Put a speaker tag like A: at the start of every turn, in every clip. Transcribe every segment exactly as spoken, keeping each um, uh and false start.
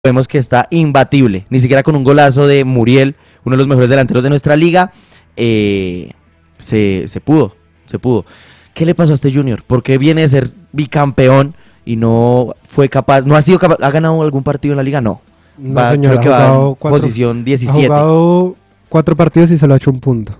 A: vemos que está imbatible, ni siquiera con un golazo de Muriel, uno de los mejores delanteros de nuestra liga, eh, se, se pudo, se pudo. ¿Qué le pasó a este Junior? ¿Por qué viene de ser bicampeón y no fue capaz, no ha sido capaz, ha ganado algún partido en la liga? No,
B: no
A: va,
B: señor,
A: creo que
B: ha
A: va
B: jugado
A: en
B: cuatro,
A: posición diecisiete.
B: Ha jugado cuatro partidos y se lo ha hecho un punto.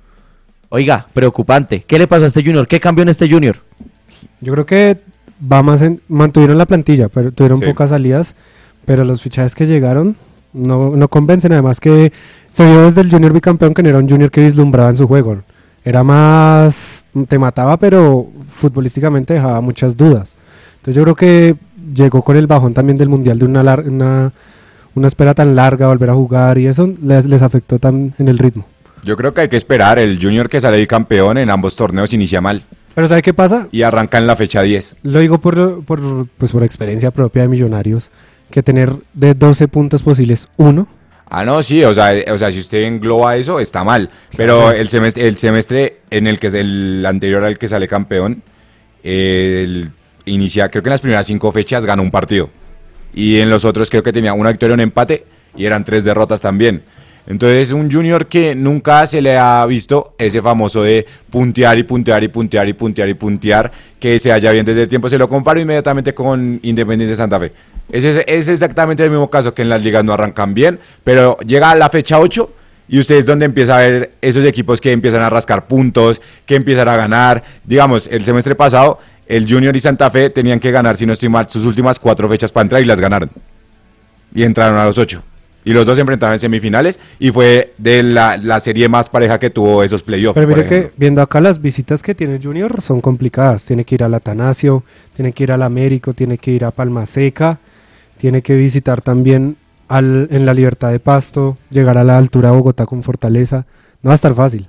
A: Oiga, preocupante. ¿Qué le pasó a este Junior? ¿Qué cambió en este Junior?
B: Yo creo que va más en, mantuvieron la plantilla, pero tuvieron
C: Sí.
B: pocas salidas, pero los fichajes que llegaron no, no convencen. Además que se vio desde el Junior bicampeón que no era un Junior que vislumbraba en su juego. Era más, te mataba, pero futbolísticamente dejaba muchas dudas. Entonces yo creo que llegó con el bajón también del Mundial de una, lar- una, una espera tan larga, volver a jugar, y eso les, les afectó tan en el ritmo.
C: Yo creo que hay que esperar. El Junior que sale campeón en ambos torneos inicia mal
B: Pero ¿sabe qué pasa?
C: y arranca en la fecha diez.
B: Lo digo por, por, pues por experiencia propia de Millonarios, que tener de doce puntos posibles uno.
C: Ah, no, sí, o sea, eh, o sea, si usted engloba eso, está mal. Pero
B: Claro.
C: el semestre, el semestre en el que es el anterior al que sale campeón, eh, el inicia, creo que en las primeras cinco fechas ganó un partido. Y en los otros creo que tenía una victoria, un empate, y eran tres derrotas también. Entonces, un Junior que nunca se le ha visto ese famoso de puntear y puntear y puntear y puntear y puntear, que se halla bien desde el tiempo. Se lo comparo inmediatamente con Independiente Santa Fe. Es, es, es exactamente el mismo caso, que en las ligas no arrancan bien, pero llega a la fecha ocho y usted es donde empieza a ver esos equipos que empiezan a rascar puntos, que empiezan a ganar. Digamos, el semestre pasado, el Junior y Santa Fe tenían que ganar, si no estoy mal, sus últimas cuatro fechas para entrar y las ganaron. Y entraron a los ocho. Y los dos se enfrentaron en semifinales y fue de la, la serie más pareja que tuvo esos playoffs.
B: Pero
C: por
B: mire que
C: ejemplo.
B: viendo acá las visitas que tiene Junior son complicadas. Tiene que ir al Atanasio, tiene que ir al Américo, tiene que ir a Palma Seca, tiene que visitar también al, en la Libertad de Pasto, llegar a la altura de Bogotá con Fortaleza. No va a estar fácil.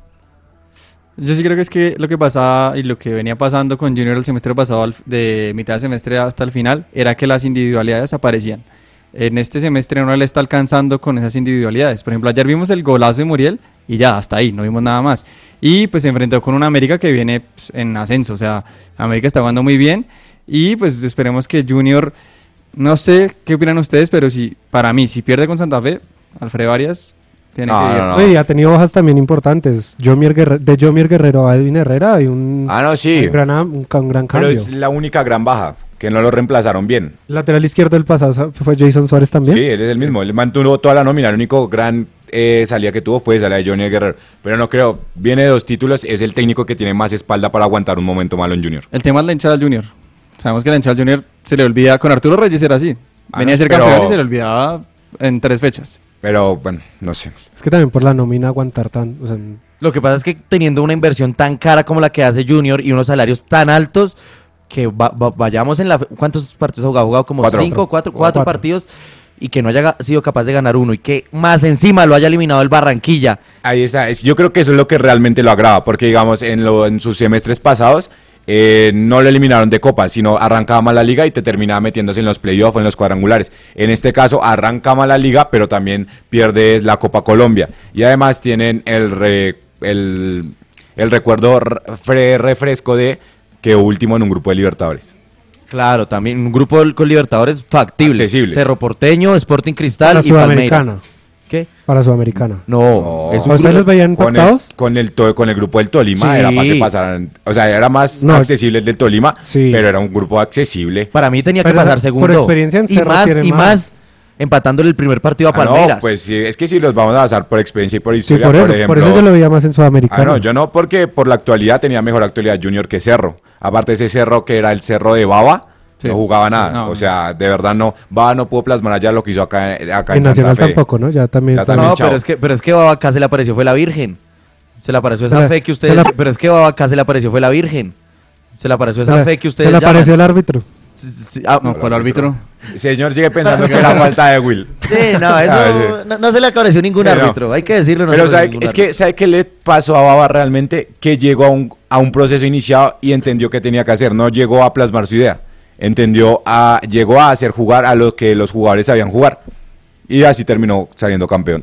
D: Yo sí creo que es que lo que pasaba y lo que venía pasando con Junior el semestre pasado, al- de mitad de semestre hasta el final, era que las individualidades aparecían. En este semestre no le está alcanzando con esas individualidades. Por ejemplo, ayer vimos el golazo de Muriel y ya, hasta ahí, no vimos nada más. Y pues se enfrentó con una América que viene pues, en ascenso, o sea, América está jugando muy bien y pues esperemos que Junior, no sé qué opinan ustedes, pero si para mí, si pierde con Santa Fe, Alfredo Arias tiene
C: No,
D: que ir.
C: no, no.
B: Oye, ha tenido bajas también importantes. Jomier Guerre- de Jomier Guerrero a Edwin Herrera hay un,
C: Ah, no, sí.
B: un gran, un, ca- un gran
C: Pero
B: cambio.
C: es la única gran baja, que no lo reemplazaron bien.
B: Lateral izquierdo del pasado fue Jason Suárez también.
C: Sí, él es el mismo. Él mantuvo toda la nómina. El único gran eh, salida que tuvo fue esa, la de Johnny Guerrero. Pero no creo. Viene de dos títulos. Es el técnico que tiene más espalda para aguantar un momento malo en Junior.
D: El tema es la hinchada del Junior. Sabemos que la hinchada del Junior se le olvida, con Arturo Reyes era así.
C: Ah,
D: Venía
C: no,
D: a ser
C: pero-
D: campeón y se le olvidaba en tres fechas.
C: Pero bueno, no sé.
B: Es que también por la nómina aguantar tan... O sea,
A: Lo que pasa es que teniendo una inversión tan cara como la que hace Junior y unos salarios tan altos, que va- va- vayamos en la... ¿Cuántos partidos ha jugado? Ha jugado como
C: Cuatro.
A: cinco, cuatro,
B: Cuatro.
A: cuatro partidos y que no haya ga- sido capaz de ganar uno y que más encima lo haya eliminado el Barranquilla.
C: Ahí está. Es, yo creo que eso es lo que realmente lo agrava. Porque, digamos, en, lo, en sus semestres pasados eh, no lo eliminaron de Copa, sino arrancaba mal la liga y te terminaba metiéndose en los playoffs o en los cuadrangulares. En este caso, arranca mal la liga, pero también pierdes la Copa Colombia. Y además tienen el, re- el, el recuerdo re- refresco de que último en un grupo de Libertadores.
A: Claro, también un grupo del- con Libertadores factible.
C: Accesible.
A: Cerro Porteño, Sporting Cristal
B: para
A: y Palmeiras.
B: Sudamericana.
A: ¿Qué?
B: Para Sudamericana.
A: No,
C: No.
A: es
B: ¿A
A: un
B: ustedes
A: grupo-
B: los veían
C: Con el,
B: impactados?
C: con, el, to- con el grupo del Tolima
A: Sí.
C: era para que pasaran. O sea, era más
B: No.
C: accesible el del Tolima,
B: Sí.
C: pero era un grupo accesible.
A: Para mí tenía que
B: Pero
A: pasar
B: por
A: segundo.
B: experiencia en
A: y
B: Cerro
A: más,
B: tiene
A: y
B: más.
A: más empatándole el primer partido a
C: Ah,
A: Palmeiras.
C: no, pues sí, es que si los vamos a basar por experiencia y por
B: Sí,
C: historia,
B: por eso,
C: ejemplo.
B: por eso yo lo veía más en Sudamericana.
C: Ah, no, yo no, porque por la actualidad tenía mejor actualidad Junior que Cerro. Aparte ese Cerro que era el Cerro de Baba,
D: Sí.
C: no jugaba
D: Sí,
C: nada.
D: no,
C: o
D: no.
C: sea, de verdad no. Baba no pudo plasmar allá lo que hizo acá, acá en,
B: en
C: Santa
B: Nacional
C: Fe.
B: tampoco, ¿no? Ya también
C: Ya
B: está-
C: también.
A: No,
C: chao.
A: pero es que, pero es que Baba acá se le apareció fue la Virgen. Se le apareció esa
B: Se la-
A: fe que
B: se
A: ustedes.
B: la-
A: Pero es que Baba acá se le apareció fue la Virgen. Se le apareció
B: se
A: esa
B: le-
A: fe que
B: se
A: ustedes
B: le
A: llaman.
B: apareció el árbitro.
A: Sí, sí, ah,
D: No, ¿cuál árbitro?
C: El señor sigue pensando que era falta de Will.
A: sí, no,
C: Ah,
A: eso no, no se le apareció ningún
C: Sí, no.
A: árbitro. Hay que decirlo. No se
C: Pero
A: le
C: sabe,
A: apareció ningún
C: es que,
A: árbitro.
C: ¿sabe qué le pasó a Baba realmente? Que llegó a un, a un proceso iniciado y entendió qué tenía que hacer. No llegó a plasmar su idea. Entendió a, llegó a hacer jugar a lo que los jugadores sabían jugar. Y así terminó saliendo campeón.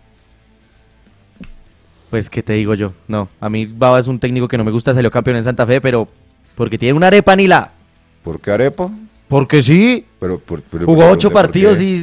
A: Pues, ¿qué te digo yo? No, a mí Baba es un técnico que no me gusta. Salió campeón en Santa Fe, pero porque tiene una arepa ni la.
C: ¿Por qué Arepa?
A: Porque sí,
C: Pero, por- pero-
A: jugó
C: pero
A: ocho
C: pregunté por
A: partidos
C: qué.
A: y